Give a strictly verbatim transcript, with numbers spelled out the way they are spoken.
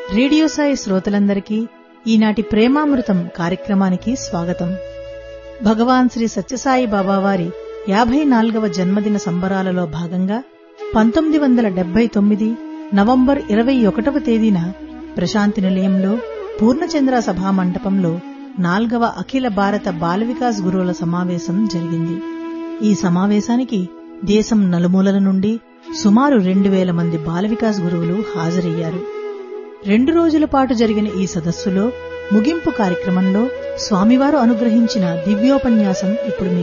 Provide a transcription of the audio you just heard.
Radio Sai శ్రోతలందరికీ ఈనాటి ప్రేమామృతం కార్యక్రమానికి స్వాగతం. భగవాన్ శ్రీ సత్యసాయి బాబావారి యాభై నాలుగవ జన్మదిన సంబరాలలో భాగంగా పంతొమ్మిది వందల డెబ్బై తొమ్మిది నవంబర్ ఇరవై ఒకటవ తేదీన ప్రశాంతి నిలయంలో పూర్ణచంద్ర సభా మంటపంలో నాల్గవ అఖిల భారత బాల వికాస్ గురువుల సమావేశం జరిగింది. ఈ సమావేశానికి దేశం నలుమూలల నుండి సుమారు రెండు వేల మంది బాల వికాస్ గురువులు హాజరయ్యారు. రెండు రోజుల పాటు జరిగిన ఈ సదస్సులో ముగింపు కార్యక్రమంలో స్వామివారు అనుగ్రహించిన దివ్యోపన్యాసం ఇప్పుడు